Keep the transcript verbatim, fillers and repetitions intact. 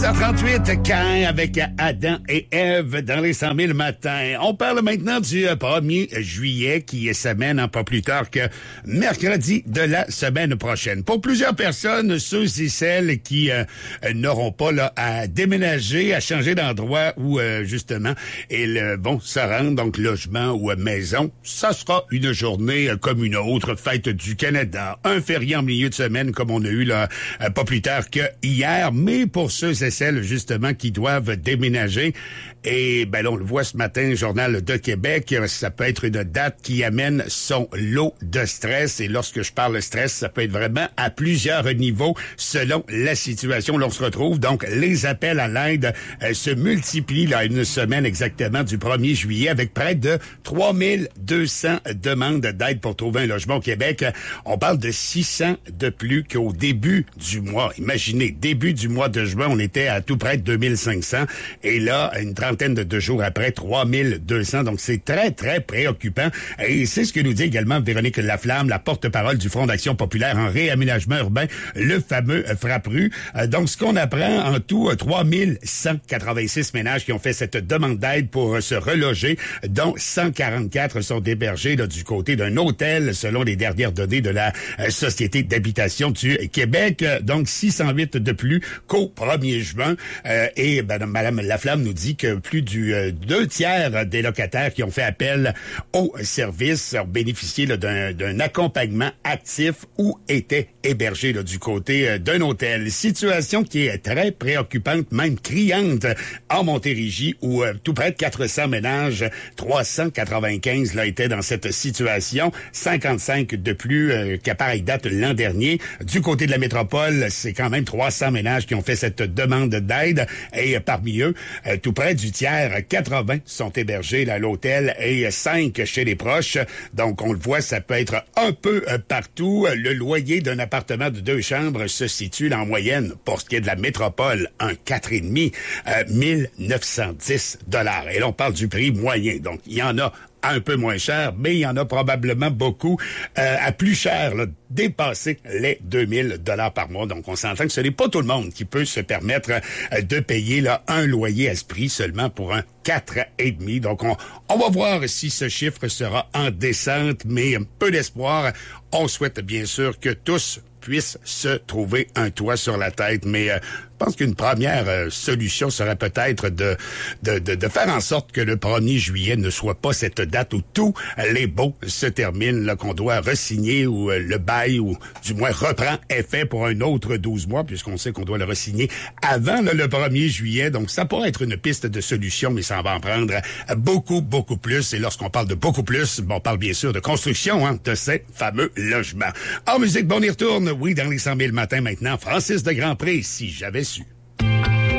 heures trente-huit, Cain avec Adam et Ève dans les cent mille matins. On parle maintenant du premier juillet qui est semaine, pas plus tard que mercredi de la semaine prochaine. Pour plusieurs personnes, ceux et celles qui euh, n'auront pas là à déménager, à changer d'endroit où euh, justement ils euh, vont se rendre, donc logement ou maison, ça sera une journée euh, comme une autre, fête du Canada. Un férié en milieu de semaine comme on a eu là euh, pas plus tard que hier, mais pour ceux et celles justement qui doivent déménager, et ben là, on le voit ce matin, Journal de Québec, ça peut être une date qui amène son lot de stress, et lorsque je parle de stress, ça peut être vraiment à plusieurs niveaux selon la situation où l'on se retrouve. Donc, les appels à l'aide euh, se multiplient là une semaine exactement du premier juillet avec près de trois mille deux cents demandes d'aide pour trouver un logement au Québec. On parle de six cents de plus qu'au début du mois. Imaginez, début du mois de juin, on était à tout près de deux mille cinq cents, et là, une trentaine de deux jours après, trois mille deux cents. Donc, c'est très, très préoccupant. Et c'est ce que nous dit également Véronique Laflamme, la porte-parole du Front d'action populaire en réaménagement urbain, le fameux Frappru. Donc, ce qu'on apprend, en tout, trois mille cent quatre-vingt-six ménages qui ont fait cette demande d'aide pour se reloger, dont cent quarante-quatre sont hébergés là, du côté d'un hôtel, selon les dernières données de la euh, Société d'habitation du Québec. Donc, six cent huit de plus qu'au premier juin. Euh, et ben, Mme Laflamme nous dit que plus du euh, deux tiers des locataires qui ont fait appel au service ont bénéficié là, d'un, d'un accompagnement actif ou étaient hébergés là, du côté euh, d'un hôtel. Situation qui est très préoccupante, même criante, en Montérégie, où euh, tout près de quatre cents ménages, trois cent quatre-vingt-quinze là, étaient dans cette situation, cinquante-cinq de plus euh, qu'à pareille date l'an dernier. Du côté de la métropole, c'est quand même trois cents ménages qui ont fait cette demande d'aide, et euh, parmi eux, euh, tout près du tiers, quatre-vingts sont hébergés là, à l'hôtel et cinq chez les proches. Donc, on le voit, ça peut être un peu euh, partout. Le loyer d'un appartement de deux chambres se situe là, en moyenne, pour ce qui est de la métropole, un quatre et demi, euh, mille neuf cent dix dollars. Et là, on parle du prix moyen. Donc, il y en a un peu moins cher, mais il y en a probablement beaucoup euh, à plus cher, là, dépasser les deux mille dollars par mois. Donc, on s'entend que ce n'est pas tout le monde qui peut se permettre euh, de payer là un loyer à ce prix seulement pour un quatre et demi. Donc, on, on va voir si ce chiffre sera en descente, mais peu d'espoir. On souhaite bien sûr que tous puissent se trouver un toit sur la tête, mais euh, je pense qu'une première euh, solution serait peut-être de, de, de, de faire en sorte que le premier juillet ne soit pas cette date où tous les baux se terminent, là, qu'on doit re-signer, ou euh, le bail, ou du moins reprend effet pour un autre douze mois, puisqu'on sait qu'on doit le re-signer avant là, le premier juillet. Donc, ça pourrait être une piste de solution, mais ça va en prendre beaucoup, beaucoup plus. Et lorsqu'on parle de beaucoup plus, bon, on parle bien sûr de construction hein, de ces fameux logements. En musique, bon, on y retourne, oui, dans les cent mille matins maintenant. Francis de Grandpré, si j'avais su.